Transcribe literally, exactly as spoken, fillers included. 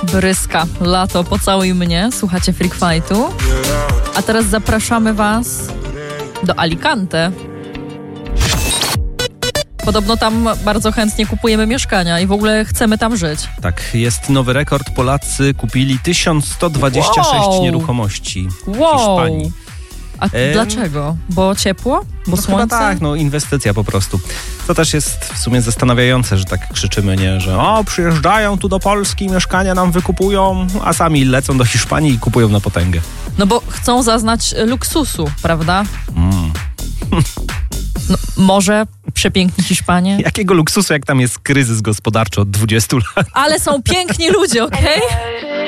Bryska, Lato, Pocałuj mnie. Słuchacie Freak Fightu. A teraz zapraszamy was do Alicante. Podobno tam bardzo chętnie kupujemy mieszkania i w ogóle chcemy tam żyć. Tak, jest nowy rekord. Polacy kupili tysiąc sto dwadzieścia sześć wow. nieruchomości w wow. Hiszpanii. A e... dlaczego? Bo ciepło? Bo no słońce? Chyba tak, no inwestycja po prostu. To też jest w sumie zastanawiające, że tak krzyczymy, nie, że o, przyjeżdżają tu do Polski, mieszkania nam wykupują, a sami lecą do Hiszpanii i kupują na potęgę. No bo chcą zaznać luksusu, prawda? Mm. No, może przepiękni Hiszpanie? Jakiego luksusu, jak tam jest kryzys gospodarczy od dwudziestu lat? Ale są piękni ludzie, okej? Okay?